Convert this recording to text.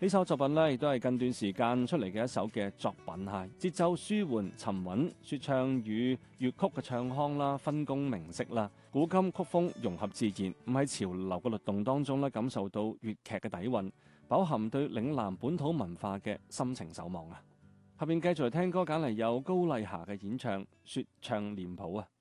呢首作品呢，亦都係近段時間出嚟嘅一首嘅作品嚇，節奏舒緩沉穩，説唱與粵曲嘅唱腔啦，分工明晰啦，古今曲風融合自然，唔喺潮流嘅律動當中咧，感受到粵劇嘅底蘊，飽含對嶺南本土文化嘅深情守望啊！下邊繼續嚟聽歌，揀嚟有高麗霞嘅演唱《説唱臉譜》啊！